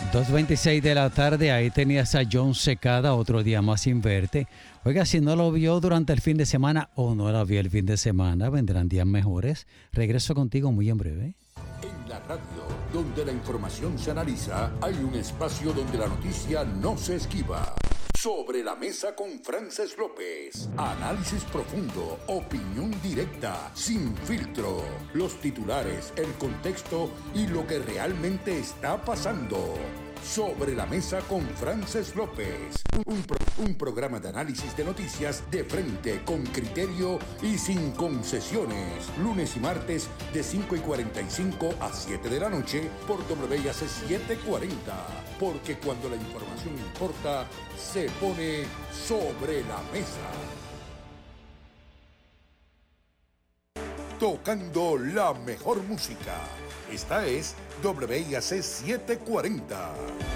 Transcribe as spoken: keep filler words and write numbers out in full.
dos veintiséis de la tarde, ahí tenías a John Secada, otro día más sin verte. Oiga, si no lo vio durante el fin de semana o no la vio el fin de semana, vendrán días mejores. Regreso contigo muy en breve. En la radio, donde la información se analiza, hay un espacio donde la noticia no se esquiva. Sobre la mesa con Frances López. Análisis profundo, opinión directa, sin filtro. Los titulares, el contexto y lo que realmente está pasando. Sobre la mesa con Frances López. Un, pro, un programa de análisis de noticias de frente, con criterio y sin concesiones. Lunes y martes de cinco y cuarenta y cinco a siete de la noche por W I A C setecientos cuarenta. Porque cuando la información importa, se pone sobre la mesa. Tocando la mejor música. Esta es W I A C setecientos cuarenta.